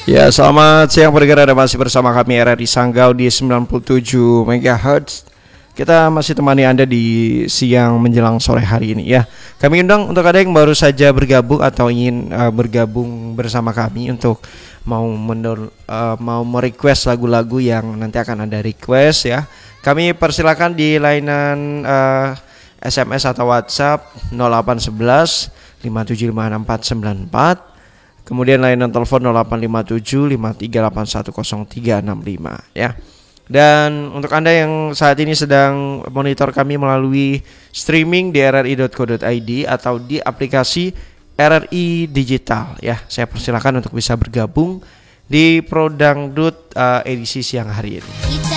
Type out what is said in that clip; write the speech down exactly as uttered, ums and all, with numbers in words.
Ya, selamat siang pendengar, Anda masih bersama kami R R I Sanggau di sembilan puluh tujuh megahertz. Kita masih temani Anda di siang menjelang sore hari ini ya. Kami undang untuk Anda yang baru saja bergabung atau ingin uh, bergabung bersama kami untuk mau mendownload uh, mau merequest lagu-lagu yang nanti akan Anda request ya. Kami persilakan di layanan uh, S M S atau WhatsApp nol delapan satu satu lima tujuh lima enam empat sembilan empat. Kemudian layanan telepon nol delapan lima tujuh lima tiga delapan satu nol tiga enam lima ya. Dan untuk Anda yang saat ini sedang monitor kami melalui streaming di r r i dot co dot i d atau di aplikasi R R I Digital ya, saya persilakan untuk bisa bergabung di Pro Dangdut uh, edisi siang hari ini.